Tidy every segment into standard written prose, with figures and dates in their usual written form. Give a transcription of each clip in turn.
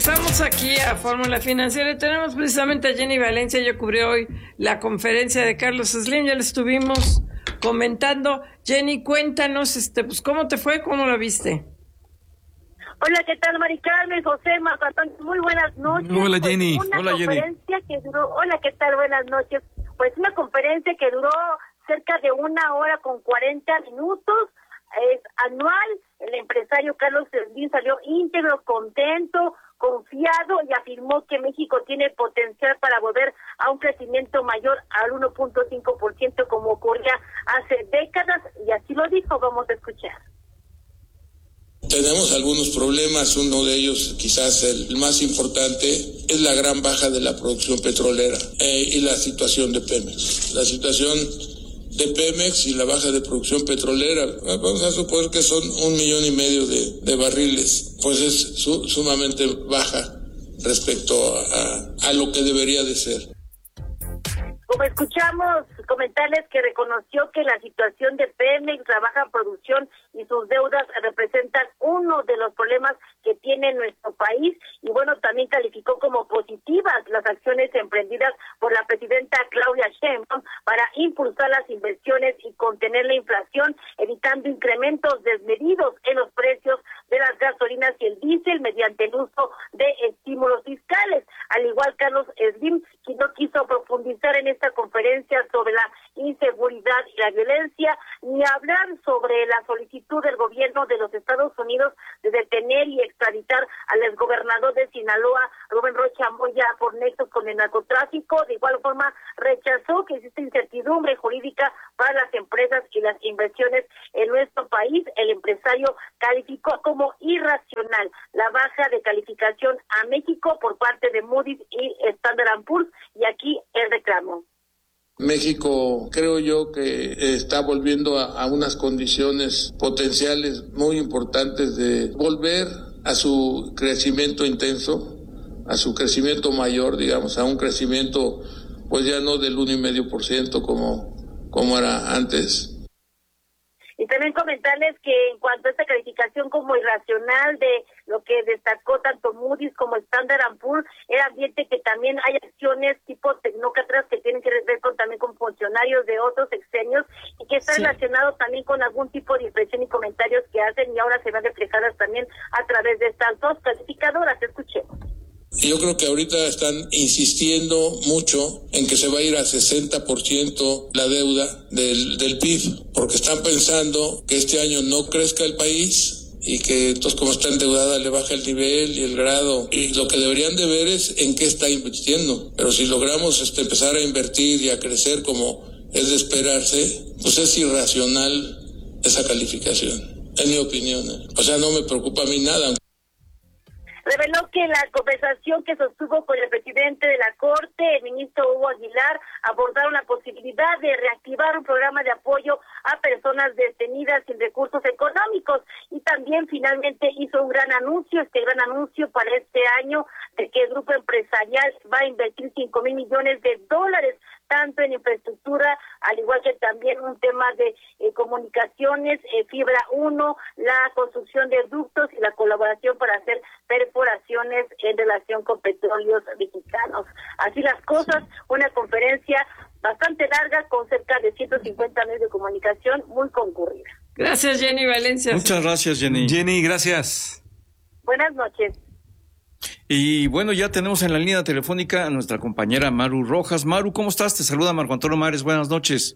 Estamos aquí a Fórmula Financiera y tenemos precisamente a Jenny Valencia. Ella cubrió hoy la conferencia de Carlos Slim, ya le estuvimos comentando. Jenny, cuéntanos, pues, ¿cómo te fue? ¿Cómo lo viste? Hola, ¿qué tal, Mari Carmen, José, Marco Antonio? Muy buenas noches. Hola, Jenny. Hola, conferencia Jenny. Que duró, hola, ¿qué tal? Buenas noches. Pues una conferencia que duró cerca de 1 hora con 40 minutos, es anual. El empresario Carlos Slim salió íntegro, contento, confiado y afirmó que México tiene potencial para volver a un crecimiento mayor al 1.5% como ocurría hace décadas, y así lo dijo. Vamos a escuchar. Tenemos algunos problemas, uno de ellos, quizás el más importante, es la gran baja de la producción petrolera y la situación de Pemex. La situación de Pemex y la baja de producción petrolera, vamos a suponer que son 1,5 millones de barriles, pues es sumamente baja respecto a lo que debería de ser. Como escuchamos, comentarles que reconoció que la situación de Pemex, la baja producción y sus deudas representan uno de los problemas que tiene nuestro país, y bueno, también calificó como positivas las acciones emprendidas por la presidenta Claudia Sheinbaum para impulsar las inversiones y contener la inflación, evitando incrementos desmedidos en los precios de las gasolinas y el diésel mediante el uso de estímulos fiscales. Al igual, Carlos Slim, quien no quiso profundizar en esta conferencia sobre la inseguridad y la violencia, ni hablar sobre la solicitud del gobierno de los Estados Unidos de detener y extraditar al exgobernador de Sinaloa, Rubén Rocha Moya, por nexos con el narcotráfico. De igual forma, rechazó que existe incertidumbre jurídica para las empresas y las inversiones en nuestro país. El empresario calificó como irracional la baja de calificación a México por parte de Moody's y Standard & Poor's, y aquí el reclamo. México, creo yo, que está volviendo a unas condiciones potenciales muy importantes de volver a su crecimiento intenso, a su crecimiento mayor, digamos, a un crecimiento pues ya no del 1,5% como era antes. Y también comentarles que en cuanto a esta calificación como irracional de lo que destacó tanto Moody's como Standard & Poor's, era advierte que también hay acciones tipo tecnócratas que tienen que ver también con funcionarios de otros sexenios y que está relacionado también con algún tipo de impresión y comentarios que hacen, y ahora se ven reflejadas también a través de estas dos calificadoras. Escuchemos. Yo creo que ahorita están insistiendo mucho en que se va a ir a 60% la deuda del PIB, porque están pensando que este año no crezca el país y que entonces, como está endeudada, le baja el nivel y el grado, y lo que deberían de ver es en qué está invirtiendo. Pero si logramos empezar a invertir y a crecer como es de esperarse, pues es irracional esa calificación, en mi opinión. O sea, no me preocupa a mí nada. Reveló que en la conversación que sostuvo con el presidente de la Corte, el ministro Hugo Aguilar, abordaron la posibilidad de reactivar un programa de apoyo a personas detenidas sin recursos económicos, y también finalmente hizo un gran anuncio para este año, de que el grupo empresarial va a invertir $5,000 millones, tanto en infraestructura, al igual que también un tema de comunicaciones, Fibra 1, la construcción de ductos y la colaboración para hacer perforaciones en relación con petróleos mexicanos. Así las cosas, una conferencia bastante larga con cerca de 150 medios de comunicación, muy concurrida. Gracias, Jenny Valencia. Muchas gracias, Jenny. Jenny, gracias. Buenas noches. Y bueno, ya tenemos en la línea telefónica a nuestra compañera Maru Rojas. Maru, ¿cómo estás? Te saluda Marco Antonio Mares. Buenas noches.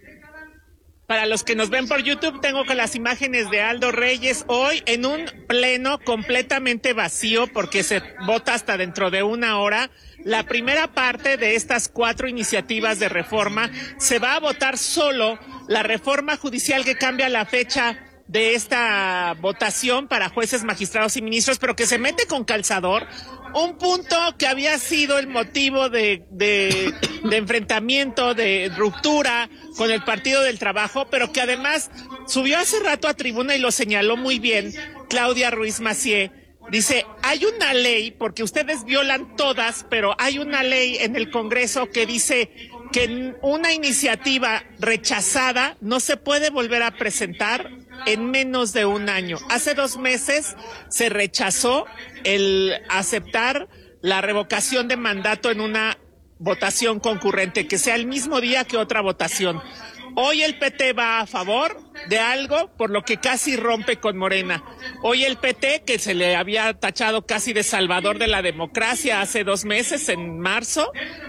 Para los que nos ven por YouTube, tengo con las imágenes de Aldo Reyes hoy en un pleno completamente vacío, porque se vota hasta dentro de 1 hora. La primera parte de estas 4 iniciativas de reforma se va a votar solo la reforma judicial que cambia la fecha de esta votación para jueces, magistrados y ministros, pero que se mete con calzador. Un punto que había sido el motivo de enfrentamiento, de ruptura con el Partido del Trabajo, pero que además subió hace rato a tribuna y lo señaló muy bien Claudia Ruiz Massieu. Dice, hay una ley, porque ustedes violan todas, pero hay una ley en el Congreso que dice que una iniciativa rechazada no se puede volver a presentar en menos de un año. Hace 2 meses se rechazó el aceptar la revocación de mandato en una votación concurrente, que sea el mismo día que otra votación. Hoy el PT va a favor de algo por lo que casi rompe con Morena. Hoy el PT, que se le había tachado casi de salvador de la democracia hace 2 meses, en marzo,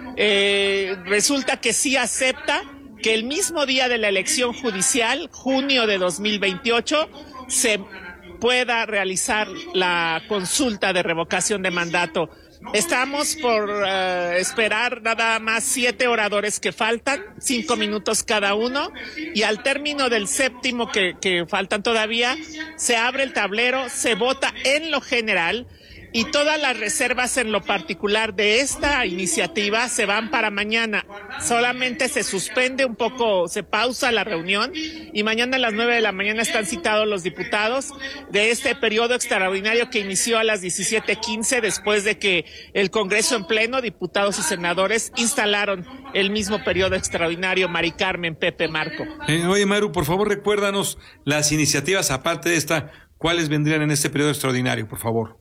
resulta que sí acepta que el mismo día de la elección judicial, junio de 2028, se pueda realizar la consulta de revocación de mandato. Estamos por esperar nada más 7 oradores que faltan, 5 minutos cada uno, y al término del séptimo que faltan todavía, se abre el tablero, se vota en lo general, y todas las reservas en lo particular de esta iniciativa se van para mañana. Solamente se suspende un poco, se pausa la reunión, y mañana a las 9 de la mañana están citados los diputados de este periodo extraordinario que inició a las 17:15 después de que el Congreso en pleno, diputados y senadores, instalaron el mismo periodo extraordinario. Mari Carmen, Pepe, Marco. Oye, Maru, por favor, recuérdanos las iniciativas, aparte de esta, ¿cuáles vendrían en este periodo extraordinario, por favor?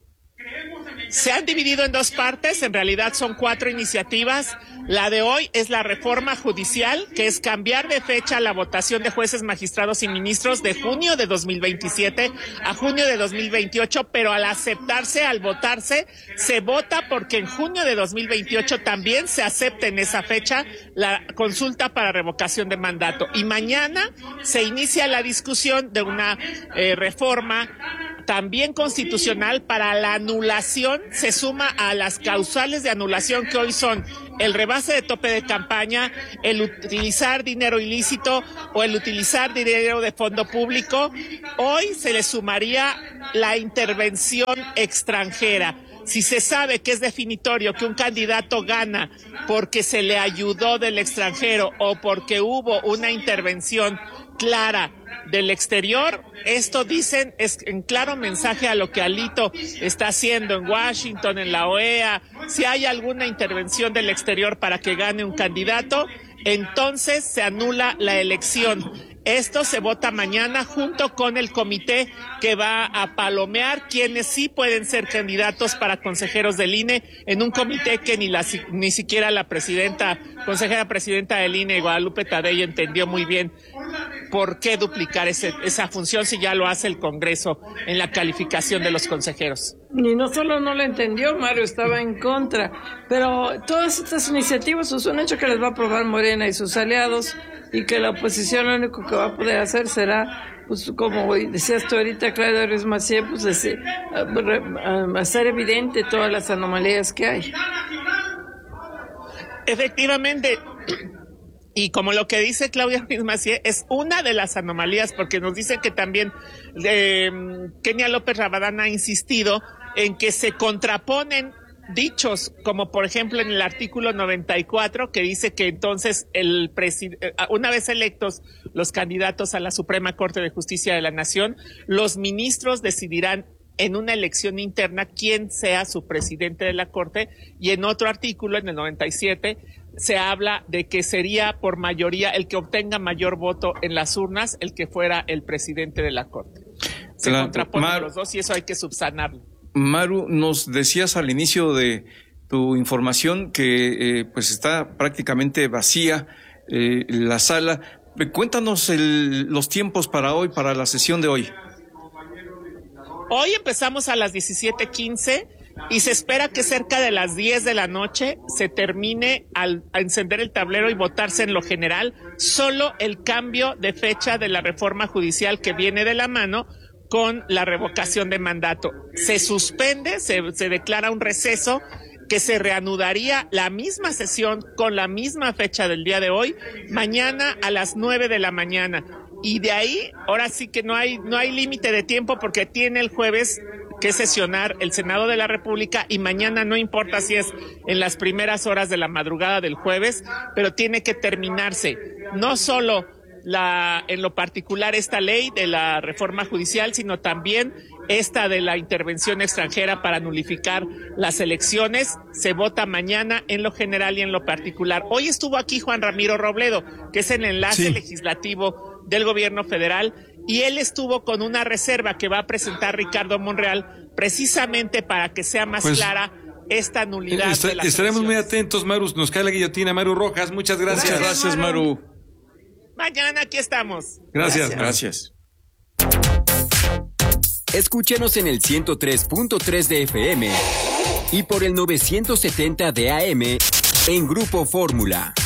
Se han dividido en 2 partes, en realidad son 4 iniciativas. La de hoy es la reforma judicial, que es cambiar de fecha la votación de jueces, magistrados y ministros de junio de 2027 a junio de 2028, pero al aceptarse, al votarse, se vota porque en junio de 2028 también se acepte en esa fecha la consulta para revocación de mandato. Y mañana se inicia la discusión de una reforma también constitucional para la anulación, se suma a las causales de anulación que hoy son el rebase de tope de campaña, el utilizar dinero ilícito o el utilizar dinero de fondo público. Hoy se le sumaría la intervención extranjera. Si se sabe que es definitorio que un candidato gana porque se le ayudó del extranjero o porque hubo una intervención clara del exterior, esto dicen es en claro mensaje a lo que Alito está haciendo en Washington, en la OEA. Si hay alguna intervención del exterior para que gane un candidato, entonces se anula la elección. Esto se vota mañana junto con el comité que va a palomear quienes sí pueden ser candidatos para consejeros del INE, en un comité que ni siquiera la consejera presidenta del INE, Guadalupe Tadei, entendió muy bien por qué duplicar esa función si ya lo hace el Congreso en la calificación de los consejeros. Y no solo no lo entendió, Mario, estaba en contra. Pero todas estas iniciativas es un hecho que les va a aprobar Morena y sus aliados, y que la oposición lo único que va a poder hacer será, pues como decías tú ahorita, Claudia Ruiz Massieu, pues hacer evidente todas las anomalías que hay. Efectivamente. Y como lo que dice Claudia Ruiz Massieu es una de las anomalías, porque nos dice que también Kenia López Rabadán ha insistido en que se contraponen dichos, como por ejemplo en el artículo 94, que dice que entonces una vez electos los candidatos a la Suprema Corte de Justicia de la Nación, los ministros decidirán en una elección interna quién sea su presidente de la Corte, y en otro artículo, en el 97, se habla de que sería por mayoría el que obtenga mayor voto en las urnas el que fuera el presidente de la Corte. Se contraponen los dos y eso hay que subsanarlo. Maru, nos decías al inicio de tu información que pues está prácticamente vacía la sala. Cuéntanos los tiempos para hoy, para la sesión de hoy. Hoy empezamos a las 17:15 y se espera que cerca de las 10 de la noche se termine a encender el tablero y votarse en lo general solo el cambio de fecha de la reforma judicial que viene de la mano con la revocación de mandato. Se suspende, se declara un receso que se reanudaría la misma sesión con la misma fecha del día de hoy, mañana a las 9 de la mañana. Y de ahí, ahora sí que no hay límite de tiempo porque tiene el jueves que sesionar el Senado de la República y mañana no importa si es en las primeras horas de la madrugada del jueves, pero tiene que terminarse no solo en lo particular esta ley de la reforma judicial, sino también esta de la intervención extranjera para nulificar las elecciones. Se vota mañana en lo general y en lo particular. Hoy estuvo aquí Juan Ramiro Robledo, que es el enlace legislativo del gobierno federal, y él estuvo con una reserva que va a presentar Ricardo Monreal precisamente para que sea más clara esta nulidad de las estaremos muy elecciones. atentos, Maru. Nos cae la guillotina. Maru Rojas, muchas gracias. Muchas gracias, Maru. Mañana aquí estamos. Gracias. Gracias. Escúchanos en el 103.3 de FM y por el 970 de AM en Grupo Fórmula.